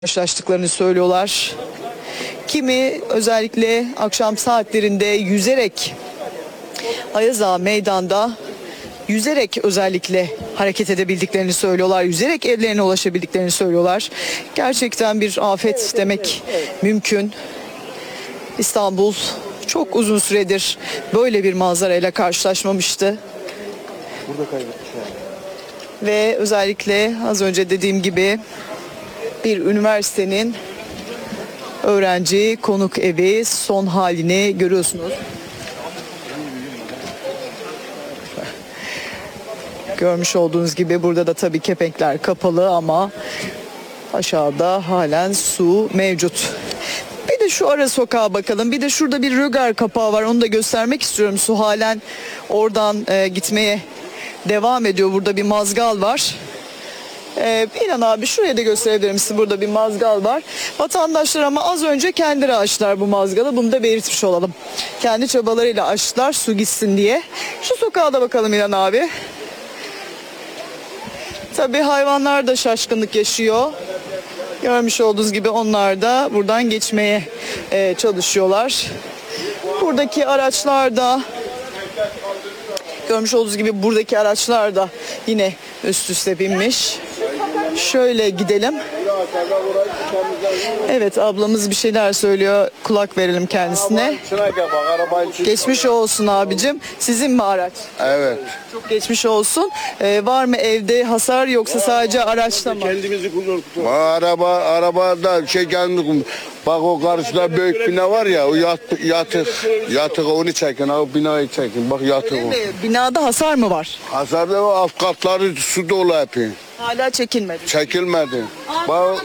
karşılaştıklarını söylüyorlar. Kimi özellikle akşam saatlerinde yüzerek Ayaz Ağa meydanda yüzerek özellikle hareket edebildiklerini söylüyorlar. Yüzerek evlerine ulaşabildiklerini söylüyorlar. Gerçekten bir afet demek mümkün. İstanbul çok uzun süredir böyle bir manzarayla karşılaşmamıştı. Burada kaybetmiş yani. Ve özellikle az önce dediğim gibi bir üniversitenin öğrenci konuk evi son halini görüyorsunuz. Görmüş olduğunuz gibi burada da tabii kepenkler kapalı ama aşağıda halen su mevcut. Bir de şu ara sokağa bakalım. Bir de şurada bir rögar kapağı var. Onu da göstermek istiyorum. Su halen oradan gitmeye devam ediyor. Burada bir mazgal var. İnan abi şuraya da gösterebilir misin? Burada bir mazgal var. Vatandaşlar ama az önce kendileri açtılar bu mazgalı. Bunu da belirtmiş olalım. Kendi çabalarıyla açtılar su gitsin diye. Şu sokağa da bakalım İnan abi. Tabii hayvanlar da şaşkınlık yaşıyor. Görmüş olduğunuz gibi onlar da buradan geçmeye çalışıyorlar. Buradaki araçlar da görmüş olduğunuz gibi buradaki araçlar da yine üst üste binmiş. Şöyle gidelim. Evet ablamız bir şeyler söylüyor. Kulak verelim kendisine. Geçmiş olsun abicim. Sizin mi araç? Evet. Çok geçmiş olsun. Var mı evde hasar yoksa sadece araçta mı? Kendimizi kullanıyoruz. Arabada geldi. Bak o karşıda büyük bina var ya, o yatık onu çekin, o binayı çekin. Bak yatık o. Binada hasar mı var? Hasarda o alt katları su dolu hep. Hala çekilmedi. Çekilmedi. Bak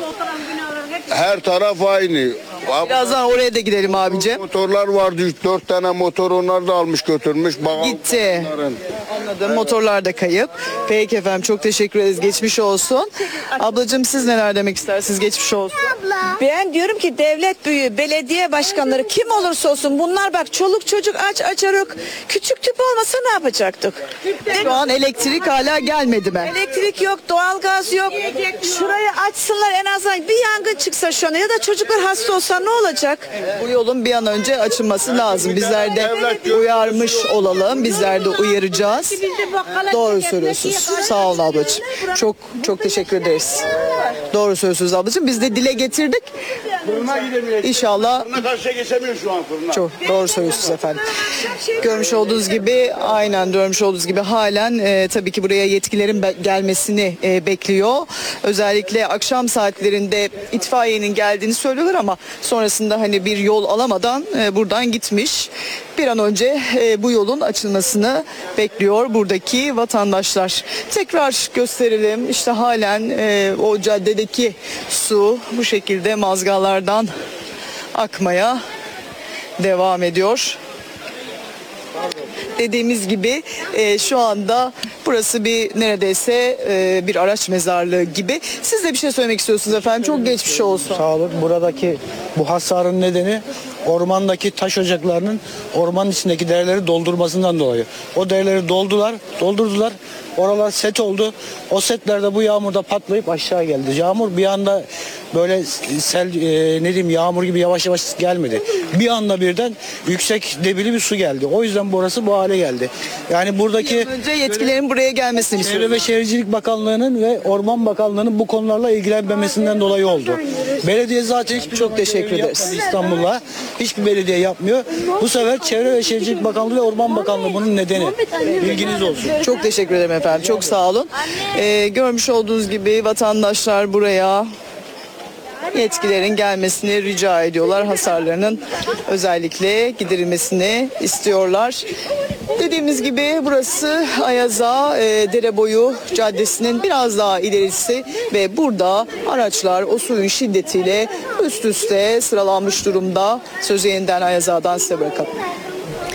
her taraf aynı. Birazdan oraya da gidelim abicim. Motorlar vardı, 3-4 tane motor, onlar da almış götürmüş. Bak, Gitti. onların. Anladım. Motorlar da kayıp. Peki efendim çok teşekkür ederiz. Geçmiş olsun. Ablacığım siz neler demek istersiniz? Geçmiş olsun. Ben diyorum ki devlet büyüğü, belediye başkanları kim olursa olsun bunlar bak çoluk çocuk aç açarık. Küçük tüp olmasa ne yapacaktık? Şu an elektrik hala gelmedi mi? Elektrik yok, doğalgaz yok. Şurayı açsınlar en azından bir yangın çıksa şu anda ya da çocuklar hasta olsa ne olacak? Bu yolun bir an önce açılması lazım. Bizler de uyarmış olalım. Bizler de uyaracağız. Doğru söylüyorsunuz. Sağ olun ablacığım. Çok teşekkür ederiz. Doğru söylüyorsunuz ablacığım. Biz de dile getirdik. İnşallah. Fırına karşıya geçemiyor şu an fırına. Çok doğru söylüyorsunuz efendim. Görmüş olduğunuz gibi aynen görmüş olduğunuz gibi halen tabii ki buraya yetkililerin gelmesini bekliyor. Özellikle akşam saatlerinde itfaiyenin geldiğini söylüyorlar ama sonrasında hani bir yol alamadan buradan gitmiş. Bir an önce bu yolun açılmasını bekliyor buradaki vatandaşlar. Tekrar gösterelim. İşte halen o caddedeki su bu şekilde mazgallardan akmaya devam ediyor. Dediğimiz gibi şu anda burası bir neredeyse bir araç mezarlığı gibi. Siz de bir şey söylemek istiyorsunuz efendim. Çok geçmiş olsun. Sağ olun. Buradaki bu hasarın nedeni ormandaki taş ocaklarının ormanın içindeki dereleri doldurmasından dolayı. O dereleri doldurdular. Oralar set oldu. O setlerde bu yağmurda patlayıp aşağı geldi. Yağmur bir anda böyle sel ne diyeyim yağmur gibi yavaş yavaş gelmedi. Bir anda birden yüksek debili bir su geldi. O yüzden burası bu hale geldi. Yani buradaki Önce yetkililerin buraya gelmesini Çevre istiyoruz. ve Şehircilik Bakanlığı'nın ve Orman Bakanlığı'nın bu konularla ilgilenmemesinden dolayı oldu. Belediye zaten hiçbir Çok teşekkür görev ederiz. yapmadı İstanbul'la. Hiçbir belediye yapmıyor. Bu sefer Çevre ve Şehircilik Bakanlığı ve Orman Bakanlığı bunun nedeni. Bilginiz olsun. Çok teşekkür ederim efendim. Çok sağ olun. Görmüş olduğunuz gibi vatandaşlar buraya yetkililerin gelmesini rica ediyorlar. Hasarlarının özellikle giderilmesini istiyorlar. Dediğimiz gibi burası Ayaz Ağa Dereboyu Caddesi'nin biraz daha ilerisi ve burada araçlar o suyun şiddetiyle üst üste sıralanmış durumda. Sözü yeniden Ayaz Ağa'dan size bırakalım.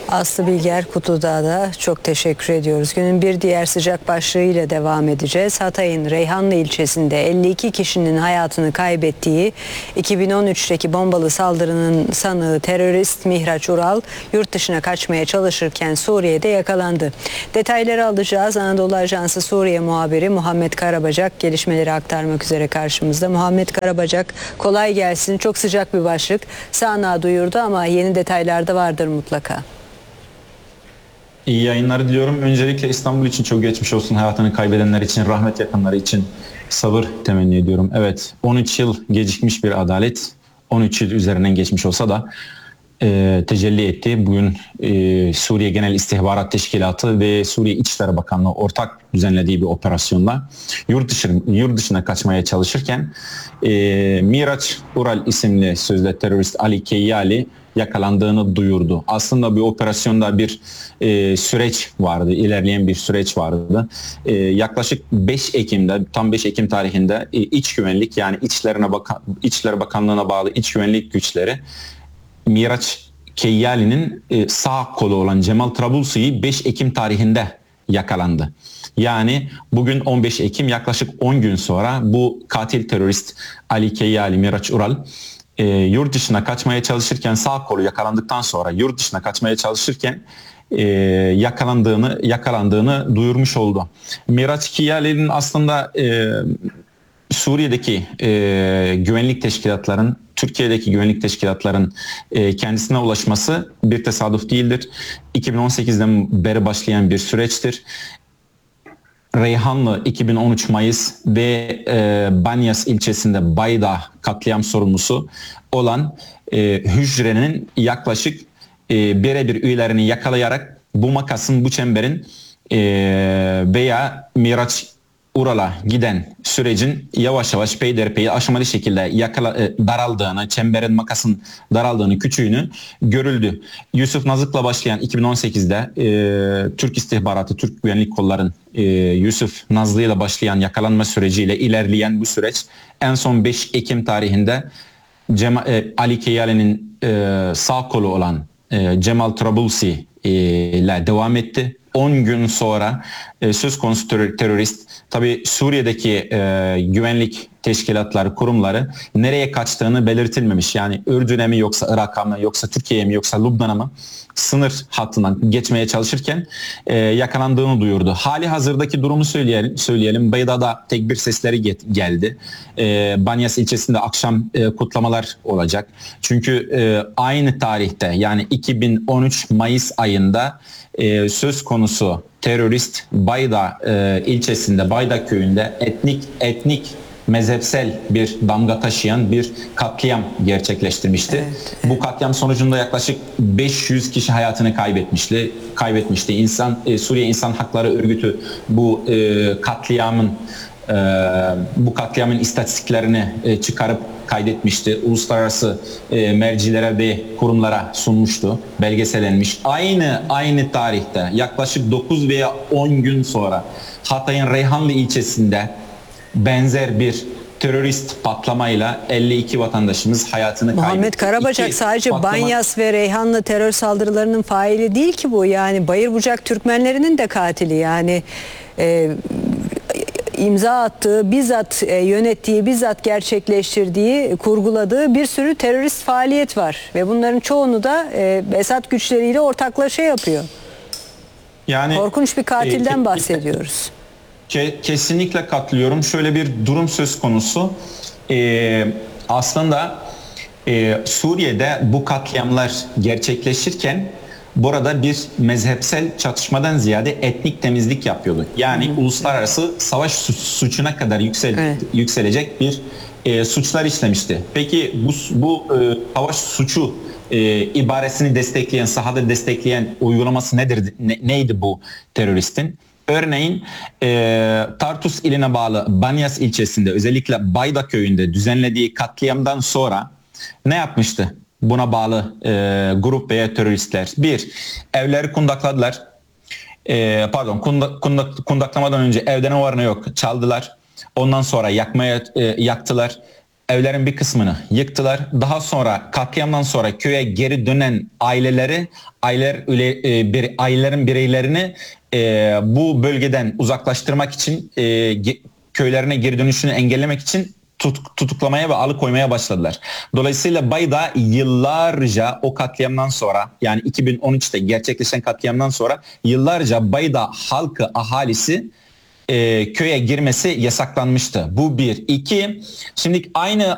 Aslı Bilger Kutludağ'da çok teşekkür ediyoruz. Günün bir diğer sıcak başlığıyla devam edeceğiz. Hatay'ın Reyhanlı ilçesinde 52 kişinin hayatını kaybettiği 2013'teki bombalı saldırının sanığı terörist Mihraç Ural yurt dışına kaçmaya çalışırken Suriye'de yakalandı. Detayları alacağız. Anadolu Ajansı Suriye muhabiri Muhammed Karabacak gelişmeleri aktarmak üzere karşımızda. Muhammed Karabacak, kolay gelsin. Çok sıcak bir başlık. Sağnağı duyurdu ama yeni detaylar da vardır mutlaka. İyi yayınlar diliyorum. Öncelikle İstanbul için çok geçmiş olsun. Hayatını kaybedenler için, rahmet yakınları için sabır temenni ediyorum. Evet, 13 yıl gecikmiş bir adalet. 13 yıl üzerinden geçmiş olsa da tecelli etti. Bugün Suriye Genel İstihbarat Teşkilatı ve Suriye İçişleri Bakanlığı ortak düzenlediği bir operasyonla yurt dışına kaçmaya çalışırken Mihraç Ural isimli sözde terörist Ali Keyyali yakalandığını duyurdu. Aslında bir operasyonda bir süreç vardı, ilerleyen bir süreç vardı. Yaklaşık 5 Ekim'de, tam 5 Ekim tarihinde iç güvenlik, yani İçişleri Bakanlığı'na bağlı iç güvenlik güçleri Mihraç Keyyali'nin sağ kolu olan Cemal Trabulsi'yi 5 Ekim tarihinde yakalandı. Yani bugün 15 Ekim, yaklaşık 10 gün sonra bu katil terörist Ali Keyyali, Mihraç Ural yurt dışına kaçmaya çalışırken, sağ kolu yakalandıktan sonra yurt dışına kaçmaya çalışırken yakalandığını duyurmuş oldu. Mihraç Keyyali'nin aslında Suriye'deki güvenlik teşkilatların, Türkiye'deki güvenlik teşkilatların kendisine ulaşması bir tesadüf değildir. 2018'den beri başlayan bir süreçtir. Reyhanlı 2013 Mayıs ve Banyas ilçesinde Bayda katliam sorumlusu olan hücrenin yaklaşık birebir üyelerini yakalayarak bu makasın, bu çemberin veya Mihraç Ural'a giden sürecin yavaş yavaş peyderpey aşamalı şekilde daraldığını, çemberin, makasın daraldığını, küçüğünü görüldü. Yusuf Nazık'la başlayan 2018'de Türk istihbaratı, Türk güvenlik kolların Yusuf Nazlı ile başlayan yakalanma süreciyle ilerleyen bu süreç en son 5 Ekim tarihinde Ali Keyyali'nin sağ kolu olan Cemal Trabulsi ile devam etti. 10 gün sonra söz konusu terörist, tabii Suriye'deki güvenlik teşkilatları, kurumları nereye kaçtığını belirtilmemiş. Yani Ürdün'e mi, yoksa Irak'a mı, yoksa Türkiye'ye mi, yoksa Lübnan'a mı sınır hattından geçmeye çalışırken yakalandığını duyurdu. Hali hazırdaki durumu söyleyelim. Beyda'da tekbir sesleri geldi. Banyas ilçesinde akşam kutlamalar olacak. Çünkü aynı tarihte, yani 2013 Mayıs ayında söz konusu terörist Bayda ilçesinde, Bayda köyünde etnik mezhepsel bir damga taşıyan bir katliam gerçekleştirmişti. Evet. Bu katliam sonucunda yaklaşık 500 kişi hayatını kaybetmişti. Suriye İnsan Hakları Örgütü bu katliamın istatistiklerini çıkarıp kaydetmişti. Uluslararası mercilere ve kurumlara sunmuştu. Belgeselenmiş. Aynı tarihte yaklaşık 9 veya 10 gün sonra Hatay'ın Reyhanlı ilçesinde benzer bir terörist patlamayla 52 vatandaşımız hayatını kaybetti. Muhammed Karabacak, sadece Banyas ve Reyhanlı terör saldırılarının faili değil ki bu. Yani Bayırbucak Türkmenlerinin de katili. Yani imza attığı, bizzat yönettiği, bizzat gerçekleştirdiği, kurguladığı bir sürü terörist faaliyet var. Ve bunların çoğunu da Esad güçleriyle ortaklaşa yapıyor. Yani korkunç bir katilden bahsediyoruz. Kesinlikle katılıyorum. Şöyle bir durum söz konusu. Aslında Suriye'de bu katliamlar gerçekleşirken burada bir mezhepsel çatışmadan ziyade etnik temizlik yapıyordu. Yani uluslararası savaş suçuna kadar yükselecek bir suçlar işlemişti. Peki bu savaş suçu ibaresini destekleyen, sahada destekleyen uygulaması nedir? Neydi bu teröristin? Örneğin Tartus iline bağlı Banyas ilçesinde, özellikle Bayda köyünde düzenlediği katliamdan sonra ne yapmıştı buna bağlı grup veya teröristler? Bir, evleri kundakladılar. Kundaklamadan önce evde ne var ne yok çaldılar. Ondan sonra yaktılar. evlerin bir kısmını yıktılar. Daha sonra katliamdan sonra köye geri dönen ailelerin bireylerini bu bölgeden uzaklaştırmak için köylerine geri dönüşünü engellemek için tutuklamaya ve alıkoymaya başladılar. Dolayısıyla Bayda yıllarca o katliamdan sonra, yani 2013'te gerçekleşen katliamdan sonra yıllarca Bayda halkı, ahalisi köye girmesi yasaklanmıştı. Bu bir. İki, şimdi aynı